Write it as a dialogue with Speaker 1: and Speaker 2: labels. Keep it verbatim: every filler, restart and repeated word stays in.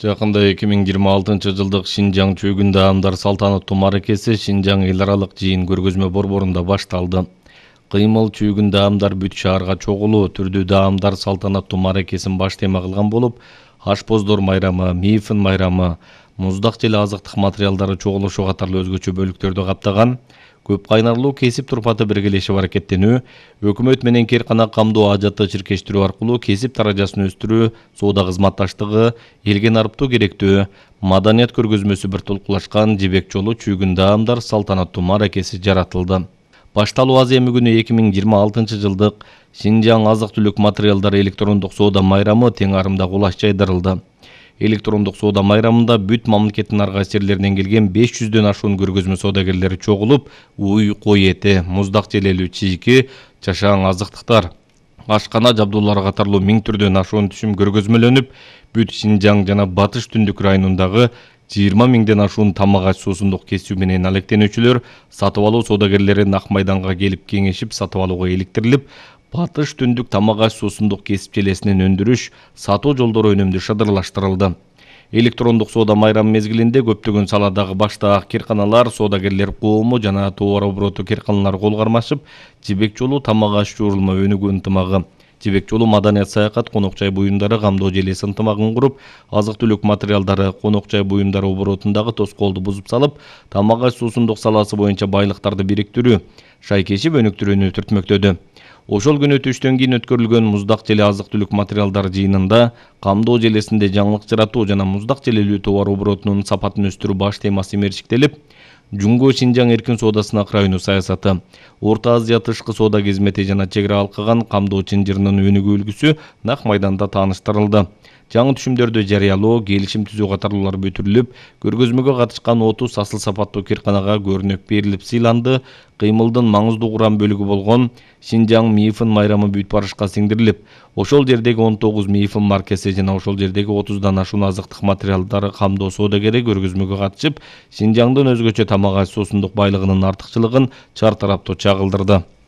Speaker 1: Жакында эки миң жыйырма алтынчы жылдык Шинжаң чөгүн даамдар салтанаттуу мааракеси Шинжаң эл аралык жыйын көргөзмө борборунда башталды. Кыймыл чөгүн даамдар бүт шаарга чогулуу түрдүү даамдар салтанаттуу мааракесин баш тема кылган болуп, ашпоздор майрамы, мифин майрамы, муздак жел азыктык материалдары чогулушу катарлуу өзгөчө бөлүктөрдү каптаган. Көп кайнарлуу кесип турпаты биргелешип аракеттенүү, өкмөт менен керкана камдоо ажатты чиркештирүү аркылуу кесип даражасын өстүрүү, соода кызматташтыгы, элге нарыптуу керектөө, маданият көргөзмөсү бир толкулашкан жибек жолу чөгүн даамдар салтанаттуу мааракеси жаратылды. Башталуу Азия күнү эки миң жыйырма алтынчы жылдык Шинжаң азык-түлүк материалдары электрондук соода майрамы тең арымда кулаш жайдырылды. Электрондук соода майрамында бүт мамлекеттин ар кайсы жерлеринен келген беш жүздөн ашуун көргөзмө соодагерлери чогулуп, уй, кой эти, муздак желелүү чийки, чашаң азыктыктар, ашкана жабдуулары катарлуу миң түрдөн ашуун түшүм көргөзмөлөнүп, бүт Шинжаң жана Батыш Түндүк районундагы жыйырма миңден ашуун тамак аш суусундук кесүү менен алектенүүчүлөр, сатып алуу соодагерлери Нак майданга келип кеңешип сатып алууга иликтирилип, Батыш Түндүк тамак аш суусундук кесип желесинен өндүрүш, сатуу жолдору өнүмдү шыдырлаштырылды. Электрондук соода майрамы мезгилинде көптөгөн саладагы баштаак керканалар, соодагерлер коому жана товар обороту керканалары кол кармашып, жибек жолу тамак аш жуурулма өнүгүү ынтымагы, жибек жолу маданият саякат конок жай буюмдары камдоо желеси ынтымагын куруп, азык-түлүк материалдары, конок жай буюмдары оборотундагы тоскоолду бузуп салып, тамак аш суусундук саласы боюнча байлыктарды бириктирүү, шайкешип өнүктүрүүнү түртмөктөдү. Ошол күнү түштөн кийин өткөрүлгөн муздак желе азык-түлүк материалдары жыйынында камдоо желесинде жаңылык жаратуу жана муздак желелүү товар оборотунун сапатын өстүрүү баш темасы мерчиктелип, Жумго Шинжаң эркин соода сынак району саясаты, Орто Азия тышкы соода кызмети жана чек ара алкаган камдоо чынжырынын өнүгүү үлгүсү Нак майданда тааныштырылды. Жаңы түшүмдөрдү жарыялоо, келишим түзүү катарлуулар бүтүрүлүп, көргөзмөгө катышкан отуз асыл сапаттуу керканага көрүнөк берилип сыйланды. Кыймылдын маңыздуу курам бөлүгү болгон Шинжаң мифин майрамы бүт барышка сиңдирилип, ошол жердеги он тогуз мифин маркеси жана ошол жердеги отуздан ашуун азыктык материалдары камдоо соодагери көргөзмөгө катышып, Шинжаңдын өзгөчө тамак аш суусундук байлыгынын артыкчылыгын чар тараптуу чагылдырды.